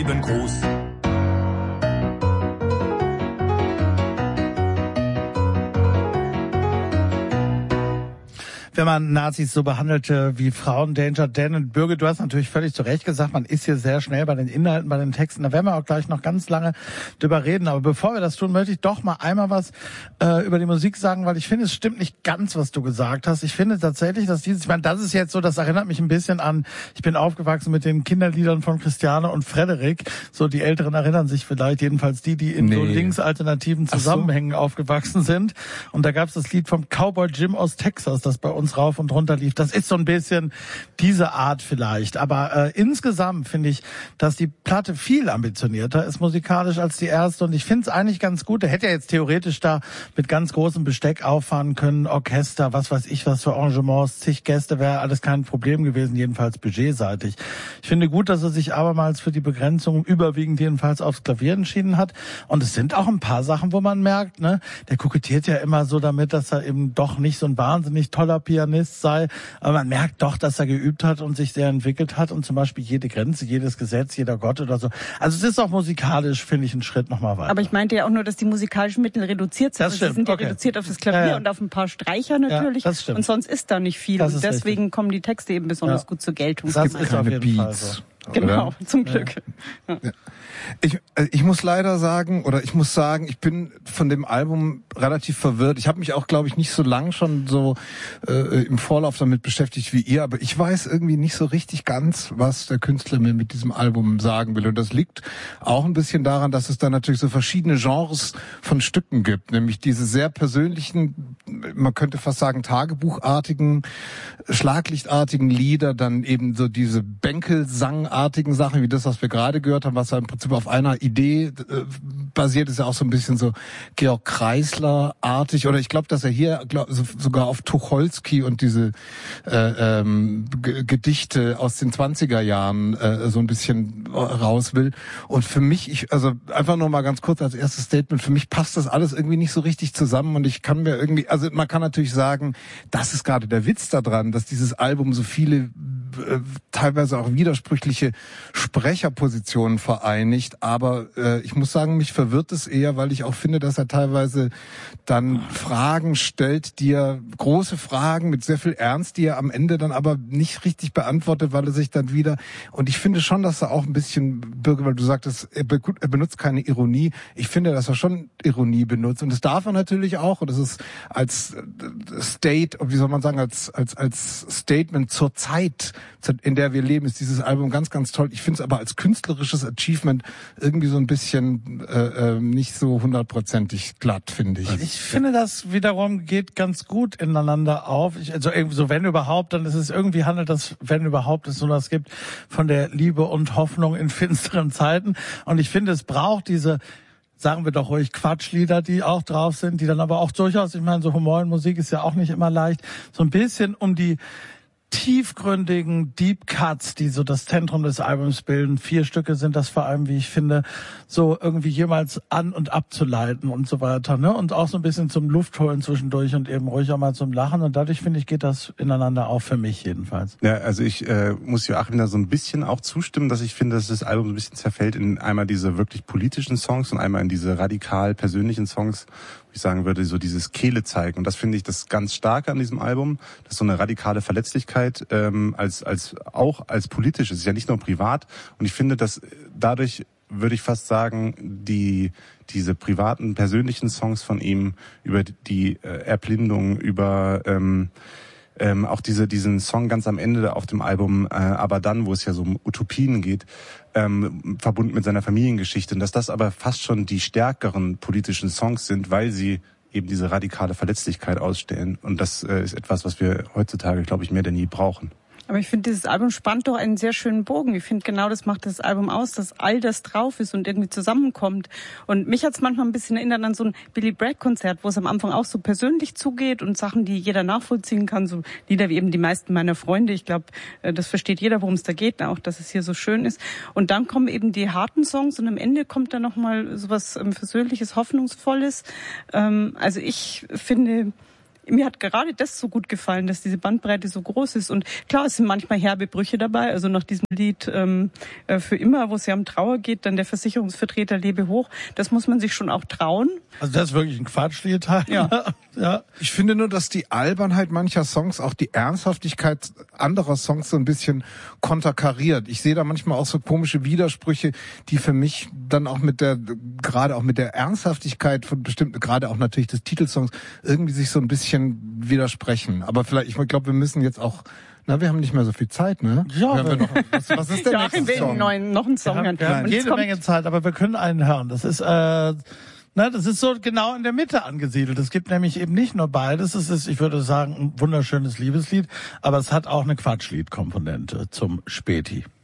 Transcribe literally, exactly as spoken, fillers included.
Groß. Wenn man Nazis so behandelte wie Frauen, Danger Dan und Birgit, du hast natürlich völlig zu Recht gesagt, man ist hier sehr schnell bei den Inhalten, bei den Texten. Da werden wir auch gleich noch ganz lange drüber reden. Aber bevor wir das tun, möchte ich doch mal einmal was äh, über die Musik sagen, weil ich finde, es stimmt nicht ganz, was du gesagt hast. Ich finde tatsächlich, dass dieses, ich meine, das ist jetzt so, das erinnert mich ein bisschen an, ich bin aufgewachsen mit den Kinderliedern von Christiane und Frederik. So, die Älteren erinnern sich vielleicht, jedenfalls die, die in nee. so linksalternativen Zusammenhängen so. aufgewachsen sind. Und da gab es das Lied vom Cowboy Jim aus Texas, das bei uns rauf und runter lief. Das ist so ein bisschen diese Art vielleicht. Aber äh, insgesamt finde ich, dass die Platte viel ambitionierter ist musikalisch als die erste. Und ich finde es eigentlich ganz gut. Der hätte ja jetzt theoretisch da mit ganz großem Besteck auffahren können. Orchester, was weiß ich, was für Arrangements, zig Gäste, wäre alles kein Problem gewesen, jedenfalls budgetseitig. Ich finde gut, dass er sich abermals für die Begrenzung überwiegend jedenfalls aufs Klavier entschieden hat. Und es sind auch ein paar Sachen, wo man merkt, ne, der kokettiert ja immer so damit, dass er eben doch nicht so ein wahnsinnig toller Pianist sei, aber man merkt doch, dass er geübt hat und sich sehr entwickelt hat und zum Beispiel jede Grenze, jedes Gesetz, jeder Gott oder so. Also es ist auch musikalisch, finde ich, ein Schritt nochmal weiter. Aber ich meinte ja auch nur, dass die musikalischen Mittel reduziert sind. Das stimmt. Sie sind ja okay. reduziert auf das Klavier ja, ja. und auf ein paar Streicher natürlich. Ja, das stimmt. Und sonst ist da nicht viel. Das und deswegen richtig. kommen die Texte eben besonders ja. gut zur Geltung. Das ist auf jeden Fall so. Genau, oder? zum Glück. Ja. Ja. Ich, ich muss leider sagen, oder ich muss sagen, ich bin von dem Album relativ verwirrt. Ich habe mich auch, glaube ich, nicht so lang schon so äh, im Vorlauf damit beschäftigt wie ihr, aber ich weiß irgendwie nicht so richtig ganz, was der Künstler mir mit diesem Album sagen will. Und das liegt auch ein bisschen daran, dass es da natürlich so verschiedene Genres von Stücken gibt, nämlich diese sehr persönlichen, man könnte fast sagen tagebuchartigen, schlaglichtartigen Lieder, dann eben so diese Bänkelsangartigen Sachen, wie das, was wir gerade gehört haben, was ja im Prinzip auf einer Idee äh, basiert, ist ja auch so ein bisschen so Georg Kreisler-artig, oder ich glaube, dass er hier glaub, so, sogar auf Tucholsky und diese äh, ähm, G- Gedichte aus den zwanziger Jahren äh, so ein bisschen raus will. Und für mich, ich also einfach nur mal ganz kurz als erstes Statement, für mich passt das alles irgendwie nicht so richtig zusammen und ich kann mir irgendwie, also man kann natürlich sagen, das ist gerade der Witz daran, dass dieses Album so viele äh, teilweise auch widersprüchliche Sprecherpositionen vereinigt, aber äh, ich muss sagen, mich verwirrt es eher, weil ich auch finde, dass er teilweise dann Fragen stellt, die er, große Fragen mit sehr viel Ernst, die er am Ende dann aber nicht richtig beantwortet, weil er sich dann wieder, und ich finde schon, dass er auch ein bisschen, Birgit, weil du sagtest, er, be- er benutzt keine Ironie, ich finde, dass er schon Ironie benutzt und das darf er natürlich auch und das ist als State, wie soll man sagen, als als als Statement zur Zeit, in der wir leben, ist dieses Album ganz, ganz toll. Ich finde es aber als künstlerisches Achievement irgendwie so ein bisschen äh, äh, nicht so hundertprozentig glatt, finde ich. Ich finde, das wiederum geht ganz gut ineinander auf. Ich, also irgendwie so, wenn überhaupt, dann ist es irgendwie handelt das, wenn überhaupt es so was gibt, von der Liebe und Hoffnung in finsteren Zeiten. Und ich finde, es braucht diese, sagen wir doch ruhig, Quatschlieder, die auch drauf sind, die dann aber auch durchaus, ich meine, so Humor in Musik ist ja auch nicht immer leicht, so ein bisschen um die tiefgründigen Deep Cuts, die so das Zentrum des Albums bilden. Vier Stücke sind das vor allem, wie ich finde, so irgendwie jemals an- und abzuleiten und so weiter, ne? Und auch so ein bisschen zum Luftholen zwischendurch und eben ruhig auch mal zum Lachen. Und dadurch, finde ich, geht das ineinander auch für mich jedenfalls. Ja, also ich äh, muss Joachim da so ein bisschen auch zustimmen, dass ich finde, dass das Album so ein bisschen zerfällt in einmal diese wirklich politischen Songs und einmal in diese radikal persönlichen Songs, ich sagen würde, so dieses Kehle zeigen. Und das finde ich das ganz Starke an diesem Album, dass so eine radikale Verletzlichkeit ähm, als als auch als politisch, es ist ja nicht nur privat. Und ich finde, dass dadurch, würde ich fast sagen, die diese privaten, persönlichen Songs von ihm über die äh, Erblindung, über ähm, ähm, auch diese diesen Song ganz am Ende auf dem Album, äh, aber dann, wo es ja so um Utopien geht, ähm, verbunden mit seiner Familiengeschichte, und dass das aber fast schon die stärkeren politischen Songs sind, weil sie eben diese radikale Verletzlichkeit ausstellen. Und das äh, ist etwas, was wir heutzutage, glaube ich, mehr denn je brauchen. Aber ich finde, dieses Album spannt doch einen sehr schönen Bogen. Ich finde, genau das macht das Album aus, dass all das drauf ist und irgendwie zusammenkommt. Und mich hat es manchmal ein bisschen erinnert an so ein Billy Bragg-Konzert, wo es am Anfang auch so persönlich zugeht und Sachen, die jeder nachvollziehen kann. So Lieder wie eben Die meisten meiner Freunde. Ich glaube, das versteht jeder, worum es da geht, auch dass es hier so schön ist. Und dann kommen eben die harten Songs und am Ende kommt dann nochmal so was Versöhnliches, Hoffnungsvolles. Also ich finde... mir hat gerade das so gut gefallen, dass diese Bandbreite so groß ist. Und klar, es sind manchmal herbe Brüche dabei. Also nach diesem Lied ähm, für immer, wo es ja um Trauer geht, dann der Versicherungsvertreter lebe hoch. Das muss man sich schon auch trauen. Also das ist wirklich ein Quatschlied. Ja. ja. Ich finde nur, dass die Albernheit mancher Songs auch die Ernsthaftigkeit anderer Songs so ein bisschen konterkariert. Ich sehe da manchmal auch so komische Widersprüche, die für mich dann auch mit der, gerade auch mit der Ernsthaftigkeit von bestimmten, gerade auch natürlich des Titelsongs, irgendwie sich so ein bisschen widersprechen. Aber vielleicht, ich glaube, wir müssen jetzt auch, na, wir haben nicht mehr so viel Zeit, ne? Ja. Wir noch, was, was ist denn Ja, nächste wir Song? neuen, noch einen Song Wir haben, wir haben Und jede kommt, Menge Zeit, aber wir können einen hören. Das ist, äh, na, das ist so genau in der Mitte angesiedelt. Es gibt nämlich eben nicht nur beides. Es ist, ich würde sagen, ein wunderschönes Liebeslied, aber es hat auch eine Quatschlied-Komponente zum Späti.